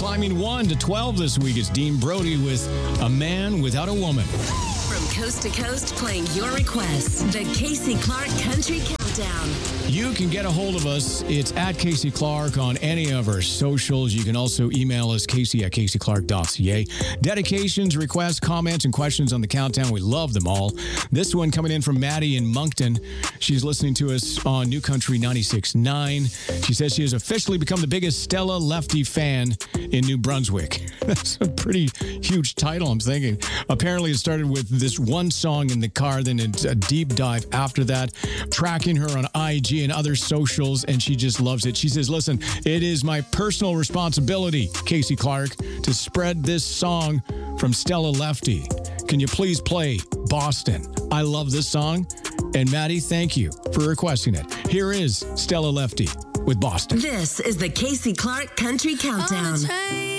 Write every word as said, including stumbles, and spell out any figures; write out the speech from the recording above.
Climbing one to twelve this week is Dean Brody with A Man Without a Woman. From coast to coast, playing your requests. The Casey Clark Country Countdown. You can get a hold of us. It's at Casey Clark on any of our socials. You can also email us, Casey at casey clark dot c a. Dedications, requests, comments, and questions on the countdown. We love them all. This one coming in from Maddie in Moncton. She's listening to us on New Country ninety-six point nine. She says she has officially become the biggest Stella Lefty fan in New Brunswick. That's a pretty huge title, I'm thinking. Apparently, it started with this one song in the car, then it's a deep dive after that, tracking her on I G and other socials, and she just loves it. She says, listen, it is my personal responsibility, Casey Clark, to spread this song from Stella Lefty. Can you please play Boston? I love this song. And Maddie, thank you for requesting it. Here is Stella Lefty with Boston. This is the Casey Clark Country Countdown.